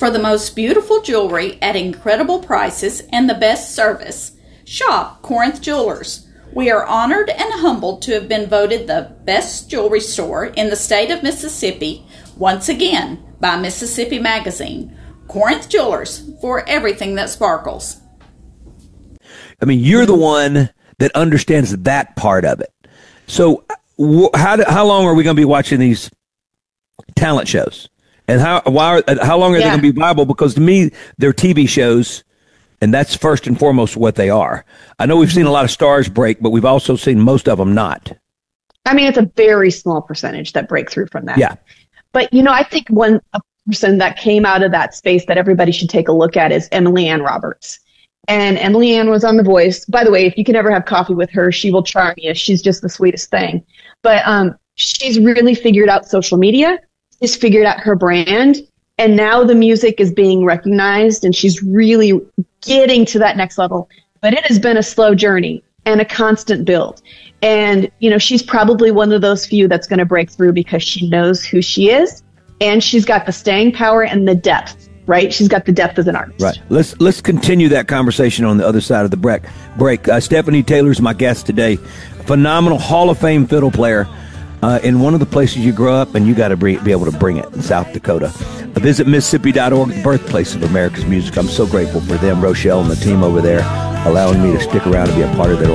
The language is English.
For the most beautiful jewelry at incredible prices and the best service, shop Corinth Jewelers. We are honored and humbled to have been voted the best jewelry store in the state of Mississippi, once again, by Mississippi Magazine. Corinth Jewelers, for everything that sparkles. I mean, you're the one that understands that part of it. So how long are we going to be watching these talent shows? And how long are they going to be viable? Because to me, they're TV shows, and that's first and foremost what they are. I know we've seen a lot of stars break, but we've also seen most of them not. I mean, it's a very small percentage that break through from that. Yeah. But, you know, I think one person that came out of that space that everybody should take a look at is Emily Ann Roberts. And Emily Ann was on The Voice. By the way, if you can ever have coffee with her, she will charm you. She's just the sweetest thing. But she's really figured out social media. She's figured out her brand. And now the music is being recognized, and she's really getting to that next level. But it has been a slow journey and a constant build. And, you know, she's probably one of those few that's going to break through because she knows who she is, and she's got the staying power and the depth, right? She's got the depth as an artist. Right. Let's continue that conversation on the other side of the break. Stephanie Taylor's my guest today. Phenomenal Hall of Fame fiddle player. In one of the places you grow up, and you got to be able to bring it in South Dakota. Visit Mississippi.org, the birthplace of America's music. I'm so grateful for them, Rochelle and the team over there, allowing me to stick around and be a part of their